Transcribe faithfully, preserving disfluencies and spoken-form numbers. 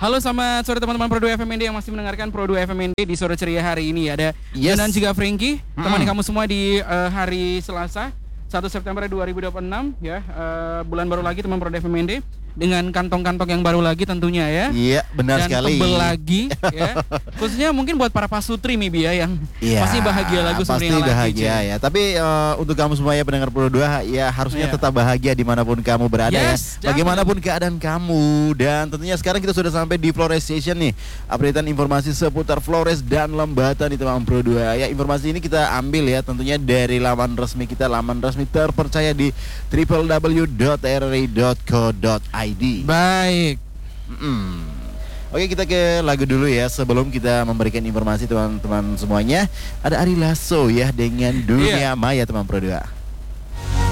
Halo, selamat sore teman-teman Pro dua F M N D yang masih mendengarkan Pro dua F M N D di sore ceria hari ini. Ada Yes. dan juga Frankie, Mm-mm. temani kamu semua di uh, hari Selasa satu September dua ribu dua puluh enam ya. Uh, bulan baru lagi teman Pro dua F M N D dengan kantong-kantong yang baru lagi tentunya ya. Iya, benar dan sekali. tebel lagi ya. Khususnya mungkin buat para pasutri maybe ya yang Iya, pasti bahagia lagu pasti sebenarnya bahagia lagi, ya. Tapi uh, untuk kamu semua ya pendengar Pro dua ya harusnya Iya. tetap bahagia dimanapun kamu berada Yes, ya. Bagaimanapun keadaan kamu. Dan tentunya sekarang kita sudah sampai di Flores Station nih. Updatean informasi seputar Flores dan Lembata di teman Pro dua. Ya, informasi ini kita ambil ya tentunya dari laman resmi kita, laman resmi terpercaya di w w w dot r r i dot co dot i d. Baik. Mm-mm. Oke, kita ke lagu dulu ya sebelum kita memberikan informasi teman-teman semuanya. Ada Ari Lasso ya dengan Dunia Iya. Maya teman Pro dua.